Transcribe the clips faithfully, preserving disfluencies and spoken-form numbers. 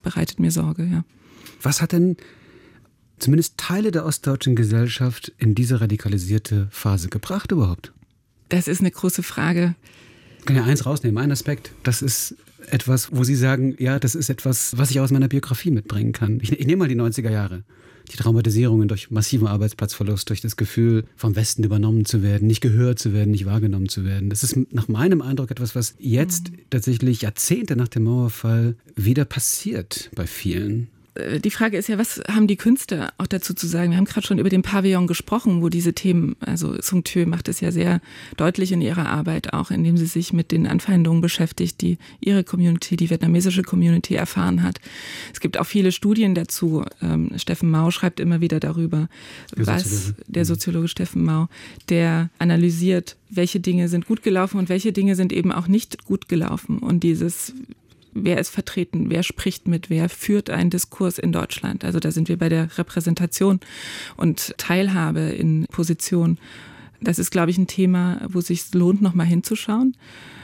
bereitet mir Sorge, ja. Was hat denn zumindest Teile der ostdeutschen Gesellschaft in diese radikalisierte Phase gebracht überhaupt? Das ist eine große Frage. Ich kann ja eins rausnehmen, ein Aspekt. Das ist etwas, wo Sie sagen, ja, das ist etwas, was ich aus meiner Biografie mitbringen kann. Ich, ich nehme mal die neunziger Jahre. Die Traumatisierungen durch massiven Arbeitsplatzverlust, durch das Gefühl, vom Westen übernommen zu werden, nicht gehört zu werden, nicht wahrgenommen zu werden. Das ist nach meinem Eindruck etwas, was jetzt tatsächlich Jahrzehnte nach dem Mauerfall wieder passiert bei vielen. Die Frage ist ja, was haben die Künstler auch dazu zu sagen? Wir haben gerade schon über den Pavillon gesprochen, wo diese Themen, also Sung Tue macht es ja sehr deutlich in ihrer Arbeit auch, indem sie sich mit den Anfeindungen beschäftigt, die ihre Community, die vietnamesische Community erfahren hat. Es gibt auch viele Studien dazu. Ähm, Steffen Mau schreibt immer wieder darüber, der was Soziologe. der Soziologe Steffen Mau, der analysiert, welche Dinge sind gut gelaufen und welche Dinge sind eben auch nicht gut gelaufen. Und dieses Wer ist vertreten, wer spricht mit, wer führt einen Diskurs in Deutschland. Also da sind wir bei der Repräsentation und Teilhabe in Position. Das ist, glaube ich, ein Thema, wo es sich lohnt, noch mal hinzuschauen.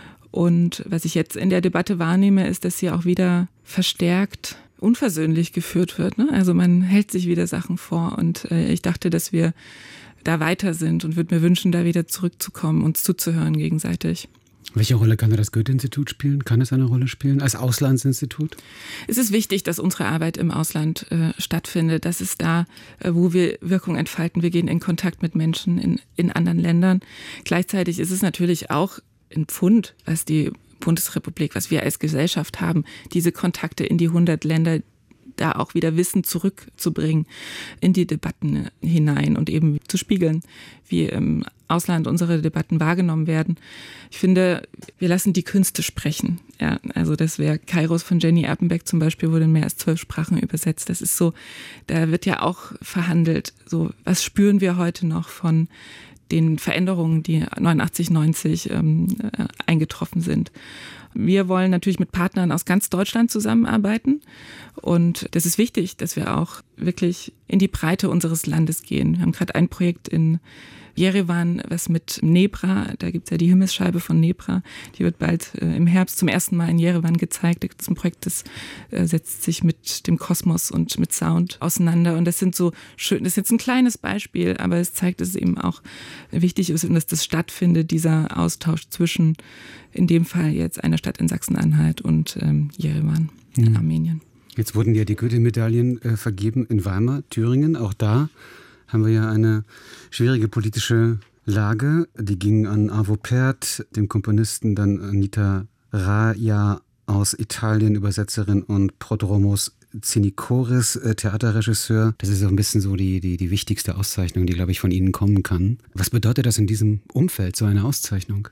Und was ich jetzt in der Debatte wahrnehme, ist, dass sie auch wieder verstärkt unversöhnlich geführt wird. Ne? Also man hält sich wieder Sachen vor. Und äh, ich dachte, dass wir da weiter sind und würde mir wünschen, da wieder zurückzukommen, uns zuzuhören gegenseitig. Welche Rolle kann da das Goethe-Institut spielen? Kann es eine Rolle spielen als Auslandsinstitut? Es ist wichtig, dass unsere Arbeit im Ausland äh, stattfindet. Das ist da, äh, wo wir Wirkung entfalten. Wir gehen in Kontakt mit Menschen in, in anderen Ländern. Gleichzeitig ist es natürlich auch ein Pfund, was die Bundesrepublik, was wir als Gesellschaft haben, diese Kontakte in die hundert Länder, da auch wieder Wissen zurückzubringen in die Debatten hinein und eben zu spiegeln, wie im Ausland unsere Debatten wahrgenommen werden. Ich finde, wir lassen die Künste sprechen. Ja, also das wäre Kairos von Jenny Erpenbeck zum Beispiel, wurde in mehr als zwölf Sprachen übersetzt. Das ist so, da wird ja auch verhandelt. So, was spüren wir heute noch von den Veränderungen, die neunundachtzig, neunzig ähm, äh, eingetroffen sind? Wir wollen natürlich mit Partnern aus ganz Deutschland zusammenarbeiten und das ist wichtig, dass wir auch wirklich in die Breite unseres Landes gehen. Wir haben gerade ein Projekt in Jerewan, was mit Nebra, da gibt es ja die Himmelsscheibe von Nebra, die wird bald äh, im Herbst zum ersten Mal in Jerewan gezeigt. Das ist ein Projekt, das äh, setzt sich mit dem Kosmos und mit Sound auseinander und das sind so schön, das ist jetzt ein kleines Beispiel, aber es zeigt, dass es eben auch wichtig ist und dass das stattfindet, dieser Austausch zwischen, in dem Fall jetzt einer Stadt in Sachsen-Anhalt und ähm, Jerewan in mhm. Armenien. Jetzt wurden ja die Goethe-Medaillen äh, vergeben in Weimar, Thüringen, auch da haben wir ja eine schwierige politische Lage. Die ging an Arvo Pärt, dem Komponisten, dann Anita Raja aus Italien, Übersetzerin, und Prodromos Tsinikoris, äh, Theaterregisseur. Das ist so ein bisschen so die, die, die wichtigste Auszeichnung, die, glaube ich, von Ihnen kommen kann. Was bedeutet das in diesem Umfeld, so eine Auszeichnung?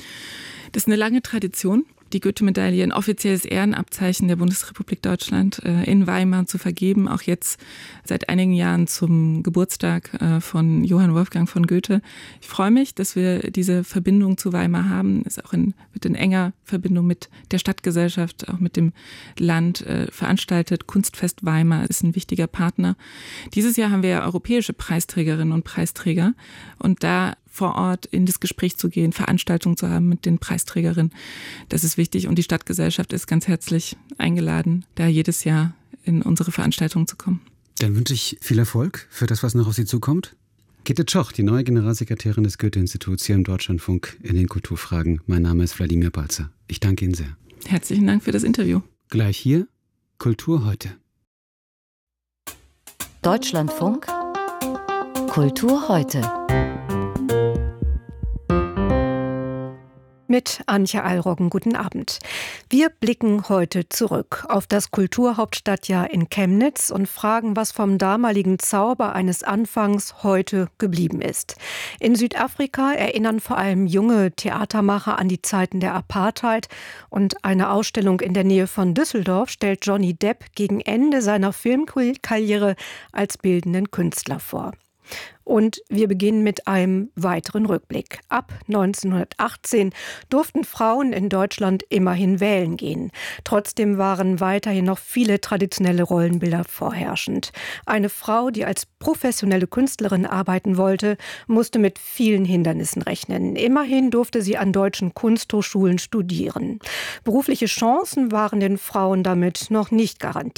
Das ist eine lange Tradition. Die Goethe-Medaille, ein offizielles Ehrenabzeichen der Bundesrepublik Deutschland, in Weimar zu vergeben, auch jetzt seit einigen Jahren zum Geburtstag von Johann Wolfgang von Goethe. Ich freue mich, dass wir diese Verbindung zu Weimar haben, ist auch in, mit in enger Verbindung mit der Stadtgesellschaft, auch mit dem Land veranstaltet. Kunstfest Weimar ist ein wichtiger Partner. Dieses Jahr haben wir ja europäische Preisträgerinnen und Preisträger und da vor Ort in das Gespräch zu gehen, Veranstaltungen zu haben mit den Preisträgerinnen. Das ist wichtig und die Stadtgesellschaft ist ganz herzlich eingeladen, da jedes Jahr in unsere Veranstaltungen zu kommen. Dann wünsche ich viel Erfolg für das, was noch auf Sie zukommt. Gitte Tschoch, die neue Generalsekretärin des Goethe-Instituts hier im Deutschlandfunk in den Kulturfragen. Mein Name ist Wladimir Balzer. Ich danke Ihnen sehr. Herzlichen Dank für das Interview. Gleich hier, Kultur heute. Deutschlandfunk, Kultur heute. Mit Antje Alroggen, guten Abend. Wir blicken heute zurück auf das Kulturhauptstadtjahr in Chemnitz und fragen, was vom damaligen Zauber eines Anfangs heute geblieben ist. In Südafrika erinnern vor allem junge Theatermacher an die Zeiten der Apartheid und eine Ausstellung in der Nähe von Düsseldorf stellt Johnny Depp gegen Ende seiner Filmkarriere als bildenden Künstler vor. Und wir beginnen mit einem weiteren Rückblick. Ab neunzehnhundertachtzehn durften Frauen in Deutschland immerhin wählen gehen. Trotzdem waren weiterhin noch viele traditionelle Rollenbilder vorherrschend. Eine Frau, die als professionelle Künstlerin arbeiten wollte, musste mit vielen Hindernissen rechnen. Immerhin durfte sie an deutschen Kunsthochschulen studieren. Berufliche Chancen waren den Frauen damit noch nicht garantiert.